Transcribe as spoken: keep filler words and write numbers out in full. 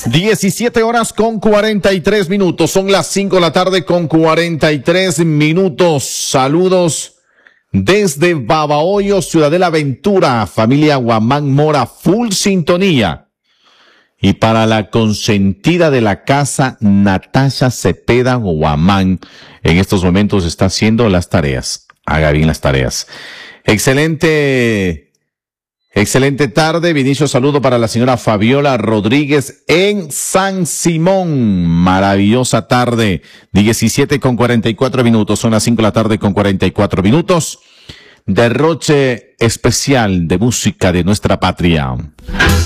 diecisiete horas con cuarenta y tres minutos. Son las cinco de la tarde con cuarenta y tres minutos. Saludos desde Babahoyo, Ciudadela Ventura, familia Guamán Mora, full sintonía. Y para la consentida de la casa, Natasha Cepeda Guamán, en estos momentos está haciendo las tareas. Haga bien las tareas. Excelente. Excelente tarde, Vinicio, saludo para la señora Fabiola Rodríguez en San Simón. Maravillosa tarde, diecisiete con cuarenta y cuatro minutos, son las cinco de la tarde con cuarenta y cuatro minutos. Derroche especial de música de nuestra patria.